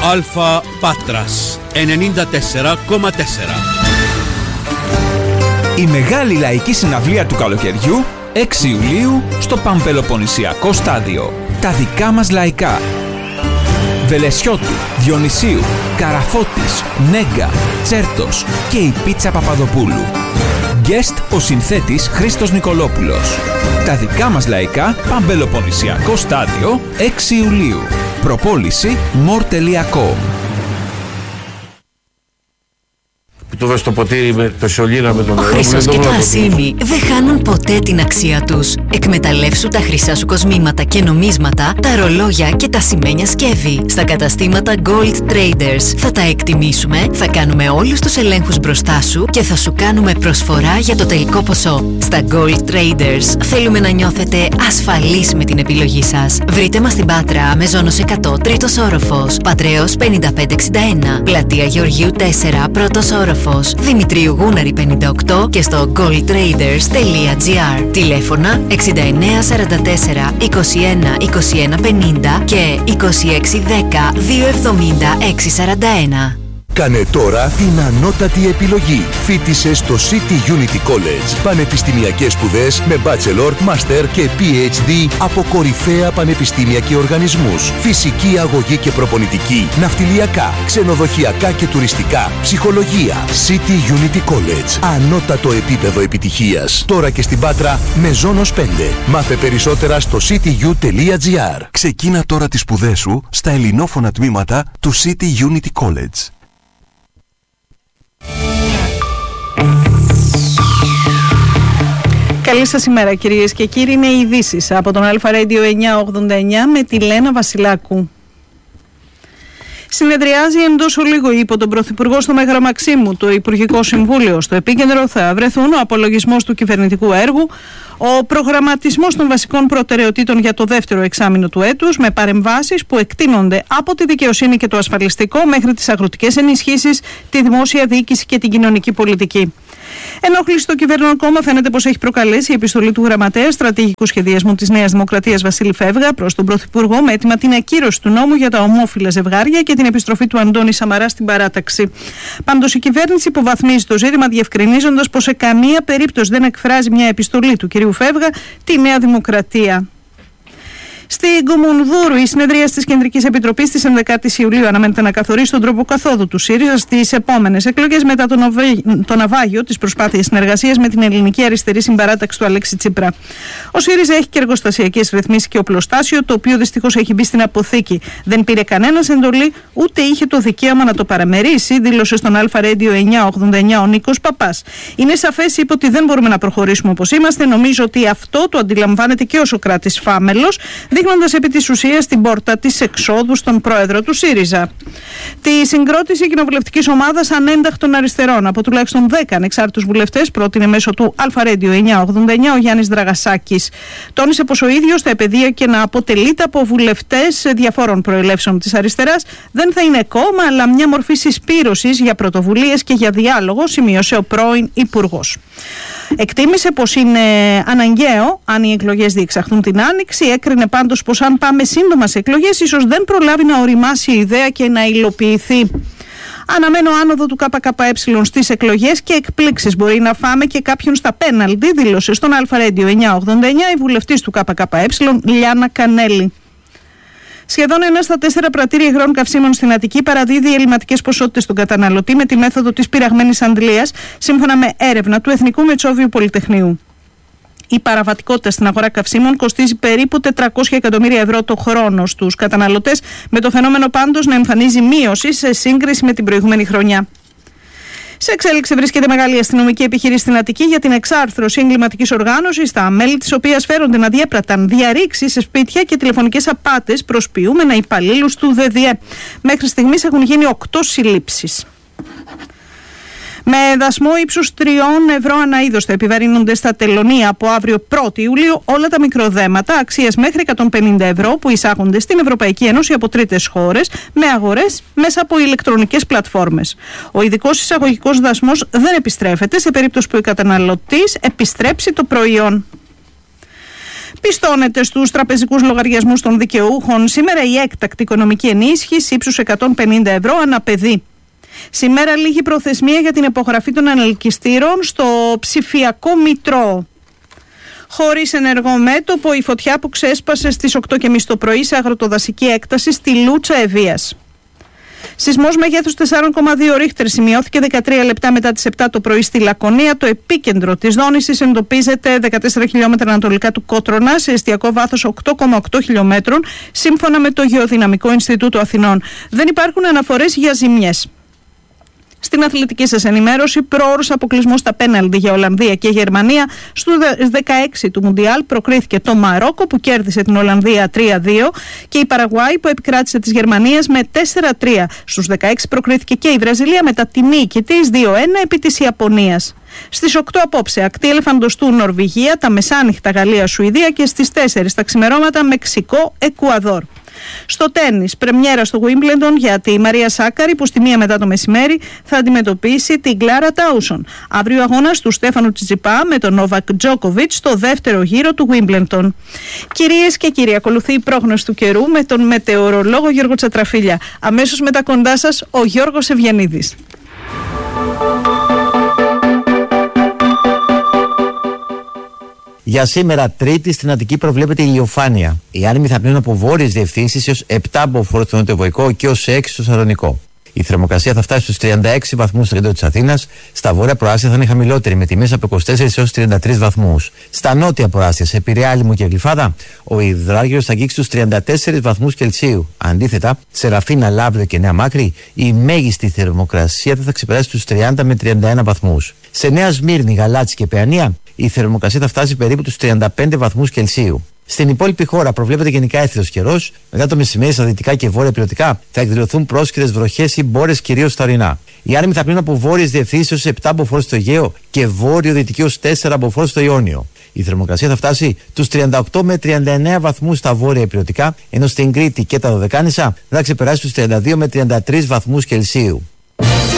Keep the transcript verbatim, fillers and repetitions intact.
Αλφα Πάτρας ενενήντα τέσσερα κόμμα τέσσερα. Η μεγάλη λαϊκή συναυλία του καλοκαιριού έξι Ιουλίου στο Παμπελοποννησιακό Στάδιο. Τα δικά μας λαϊκά. Βελεσιώτου, Διονυσίου, Καραφώτης, Νέγκα, Τσέρτος και η Πίτσα Παπαδοπούλου. Guest ο συνθέτης Χρήστος Νικολόπουλος. Τα δικά μας λαϊκά, Παμπελοποννησιακό Στάδιο, έξι Ιουλίου. Προπόληση μορ τελεία κομ. Του δώσει το ποτήρι με το σιολίνα με τον νερό. Ο Χρυσός και το ασίμι δεν χάνουν ποτέ την αξία τους. Εκμεταλλεύσου τα χρυσά σου κοσμήματα και νομίσματα, τα ρολόγια και τα σημαίνια σκεύη. Στα καταστήματα Gold Traders θα τα εκτιμήσουμε, θα κάνουμε όλους τους ελέγχους μπροστά σου και θα σου κάνουμε προσφορά για το τελικό ποσό. Στα Gold Traders θέλουμε να νιώθετε ασφαλείς με την επιλογή σας. Βρείτε μας στην Πάτρα, Μεζόνος εκατό, τρίτος όροφος, Πατρέως πενήντα πέντε εξήντα ένα, Πλατεία Γεωργίου τέσσερα, πρώτος όροφος, Δημητρίου Γούναρη πενήντα οκτώ και στο gold traders τελεία gr. Τηλέφωνα εξήντα εννέα σαράντα τέσσερα είκοσι ένα είκοσι ένα πενήντα και είκοσι έξι δέκα δύο εβδομήντα έξι σαράντα ένα. Κάνε τώρα την ανώτατη επιλογή. Φοίτησε στο City Unity College. Πανεπιστημιακές σπουδές με Bachelor, Master και πι έιτς ντι από κορυφαία πανεπιστήμια και οργανισμούς. Φυσική αγωγή και προπονητική, ναυτιλιακά, ξενοδοχειακά και τουριστικά, ψυχολογία. City Unity College. Ανώτατο επίπεδο επιτυχίας. Τώρα και στην Πάτρα, Μεζόνος πέντε. Μάθε περισσότερα στο σίτι γιου τελεία gr. Ξεκίνα τώρα τις σπουδές σου στα ελληνόφωνα τμήματα του City Unity College. Καλή σας ημέρα κυρίες και κύριοι, είναι οι ειδήσεις από τον Αλφα Radio εννιακόσια ογδόντα εννιά με τη Λένα Βασιλάκου. Συνεδριάζει εντός ολίγου υπό τον Πρωθυπουργό στο Μέγαρο Μαξίμου το Υπουργικό Συμβούλιο. Στο επίκεντρο θα βρεθούν ο απολογισμός του κυβερνητικού έργου, ο προγραμματισμός των βασικών προτεραιοτήτων για το δεύτερο εξάμηνο του έτους, με παρεμβάσεις που εκτείνονται από τη δικαιοσύνη και το ασφαλιστικό μέχρι τις αγροτικές ενισχύσεις, τη δημόσια διοίκηση και την κοινωνική πολιτική. Ενόχληση στο κυβερνών κόμμα φαίνεται πως έχει προκαλέσει η επιστολή του Γραμματέα Στρατηγικού Σχεδιασμού της Νέας Δημοκρατίας Βασίλη Φεύγα προς τον Πρωθυπουργό με αίτημα την ακύρωση του νόμου για τα ομόφυλα ζευγάρια και την επιστροφή του Αντώνη Σαμαρά στην παράταξη. Πάντως η κυβέρνηση υποβαθμίζει το ζήτημα, διευκρινίζοντας πως σε καμία περίπτωση δεν εκφράζει μια επιστολή του κυρίου Φεύγα τη Νέα Δημοκρατία. Στην Κομουνδούρου, η συνεδρία της Κεντρικής Επιτροπής της ενδεκάτης Ιουλίου αναμένεται να καθορίσει τον τρόπο καθόδου του ΣΥΡΙΖΑ στις επόμενες εκλογές μετά το, νοβε... το ναυάγιο της προσπάθειας συνεργασίας με την ελληνική αριστερή συμπαράταξη του Αλέξη Τσίπρα. Ο ΣΥΡΙΖΑ έχει και εργοστασιακές ρυθμίσεις και οπλοστάσιο, το οποίο δυστυχώς έχει μπει στην αποθήκη. Δεν πήρε κανένας εντολή, ούτε είχε το δικαίωμα να το παραμερίσει, δήλωσε στον Αλφα Radio εννιακόσια ογδόντα εννιά ο Νίκος Παπάς. Είναι σαφές, είπε, ότι δεν μπορούμε να προχωρήσουμε όπως είμαστε. Νομίζω ότι αυτό το αντιλαμβάνεται και ο Σωκράτης Φάμελος, δείχνοντας επί της ουσίας την πόρτα της εξόδου στον πρόεδρο του ΣΥΡΙΖΑ. Τη συγκρότηση κοινοβουλευτικής ομάδας ανένταχτων αριστερών από τουλάχιστον δέκα ανεξάρτητους βουλευτές πρότεινε μέσω του Αλφα Radio εννιακόσια ογδόντα εννιά ο Γιάννης Δραγασάκης. Τόνισε πως ο ίδιος θα επεδίωκε να αποτελείται από βουλευτές διαφόρων προελεύσεων της αριστεράς. Δεν θα είναι κόμμα, αλλά μια μορφή συσπήρωσης για πρωτοβουλίες και για διάλογο, σημείωσε ο πρώην Υπουργός. Εκτίμησε πως είναι αναγκαίο αν οι εκλογές διεξαχθούν την Άνοιξη. Έκρινε πάντως πως αν πάμε σύντομα σε εκλογές, ίσως δεν προλάβει να οριμάσει η ιδέα και να υλοποιηθεί. Αναμένω άνοδο του ΚΚΕ στις εκλογές και εκπλήξεις. Μπορεί να φάμε και κάποιον στα πέναλτι, δήλωσε στον Αλφα Radio εννιακόσια ογδόντα εννιά η βουλευτής του ΚΚΕ, Λιάννα Κανέλη. Σχεδόν ένα στα τέσσερα πρατήρια υγρών καυσίμων στην Αττική παραδίδει ελληματικές ποσότητες στον καταναλωτή με τη μέθοδο της πυραγμένης αντλίας, σύμφωνα με έρευνα του Εθνικού Μετσόβιου Πολυτεχνείου. Η παραβατικότητα στην αγορά καυσίμων κοστίζει περίπου τετρακόσια εκατομμύρια ευρώ το χρόνο στους καταναλωτές, με το φαινόμενο πάντως να εμφανίζει μείωση σε σύγκριση με την προηγούμενη χρονιά. Σε εξέλιξη βρίσκεται μεγάλη αστυνομική επιχείρηση στην Αττική για την εξάρθρωση εγκληματικής οργάνωσης, τα μέλη της οποίας φέρονται να διέπραταν διαρρήξεις σε σπίτια και τηλεφωνικές απάτες προς ποιούμενα υπαλλήλους του ΔΔΕ. Μέχρι στιγμής έχουν γίνει οκτώ συλλήψεις. Με δασμό ύψους τριών ευρώ ανά είδος θα επιβαρύνονται στα τελωνεία από αύριο πρώτη Ιουλίου όλα τα μικροδέματα αξίας μέχρι εκατόν πενήντα ευρώ που εισάγονται στην Ευρωπαϊκή Ένωση από τρίτες χώρες με αγορές μέσα από ηλεκτρονικές πλατφόρμες. Ο ειδικός εισαγωγικός δασμός δεν επιστρέφεται σε περίπτωση που ο καταναλωτής επιστρέψει το προϊόν. Πιστώνεται στους τραπεζικούς λογαριασμούς των δικαιούχων σήμερα η έκτακτη οικονομική ενίσχυση ύψους εκατόν πενήντα ευρώ ανά παιδί. Σήμερα λήγει προθεσμία για την υπογραφή των ανελκυστήρων στο ψηφιακό Μητρό. Χωρίς ενεργό μέτωπο, η φωτιά που ξέσπασε στις οκτώ και μισή το πρωί σε αγροτοδασική έκταση στη Λούτσα Ευβοίας. Σεισμός μεγέθους τέσσερα κόμμα δύο ρίχτερ σημειώθηκε δεκατρία λεπτά μετά τις επτά το πρωί στη Λακωνία. Το επίκεντρο της δόνησης εντοπίζεται δεκατέσσερα χιλιόμετρα ανατολικά του Κότρονα σε εστιακό βάθος οκτώ κόμμα οκτώ χιλιομέτρων, σύμφωνα με το Γεωδυναμικό Ινστιτούτο Αθηνών. Δεν υπάρχουν αναφορές για ζημιές. Στην αθλητική σας ενημέρωση, πρόωρος αποκλεισμός στα πέναλτι για Ολλανδία και Γερμανία. Στους δεκαέξι του Μουντιάλ προκρίθηκε το Μαρόκο που κέρδισε την Ολλανδία τρία δύο και η Παραγουάη που επικράτησε της Γερμανίας με τέσσερα τρία. Στους δεκαέξι προκρίθηκε και η Βραζιλία μετά τη νίκη της δύο ένα επί της Ιαπωνίας. Στις οκτώ απόψε ακτή Ελεφαντοστού Νορβηγία, τα μεσάνυχτα Γαλλία-Σουηδία και στις τέσσερις τα ξημερώματα Μεξικό-Εκουαδόρ. Στο τένις, πρεμιέρα στο Wimbledon για τη Μαρία Σάκαρη που στη μία μετά το μεσημέρι θα αντιμετωπίσει την Κλάρα Τάουσον. Αύριο αγώνας του Στέφανου Τσιτσιπά με τον Νόβακ Τζόκοβιτ στο δεύτερο γύρο του Wimbledon. Κυρίες και κύριοι, ακολουθεί η πρόγνωση του καιρού με τον μετεωρολόγο Γιώργο Τσατραφίλια. Αμέσως μετά κοντά σας ο Γιώργος Ευγενίδης. Για σήμερα, Τρίτη, στην Αττική προβλέπεται ηλιοφάνεια. Οι άνεμοι θα πνέουν από βόρειες διευθύνσεις έως επτά από φορό στο νοτιοβοϊκό και έως έξι στο Σαλονικό. Η θερμοκρασία θα φτάσει στους τριάντα έξι βαθμούς στο κέντρο της Αθήνας. Στα βόρεια προάστια θα είναι χαμηλότερη, με τιμές από είκοσι τέσσερα έως τριάντα τρεις βαθμούς. Στα νότια προάστια, σε Πειραιά, Λίμνο και Γλυφάδα, ο υδράργυρος θα αγγίξει στους τριάντα τέσσερις βαθμούς Κελσίου. Αντίθετα, σε Ραφίνα, Λαύριο και Νέα Μάκρη, η μέγιστη θερμοκρασία θα ξεπεράσει τους τριάντα με τριάντα ένα βαθμούς. Σε Νέα Σμύρνη, Γαλάτσι και Παιανία, η θερμοκρασία θα φτάσει περίπου τους τριάντα πέντε βαθμούς Κελσίου. Στην υπόλοιπη χώρα προβλέπεται γενικά έθριος καιρός. Μετά το μεσημέρι στα δυτικά και βόρεια υπηρετικά θα εκδηλωθούν πρόσκαιρες βροχές ή μπόρες κυρίως στα ορεινά. Οι άνεμοι θα πνέουν από βόρειες διευθύνσεις έως επτά μποφόρ στο Αιγαίο και βόρειο-δυτική έως τέσσερα μποφόρ στο Ιόνιο. Η θερμοκρασία θα φτάσει τους τριάντα οκτώ με τριάντα εννέα βαθμούς στα βόρεια υπηρετικά, ενώ στην Κρήτη και τα Δωδεκάνησα θα ξεπεράσει τους τριάντα δύο με τριάντα τρεις βαθμούς Κελσίου.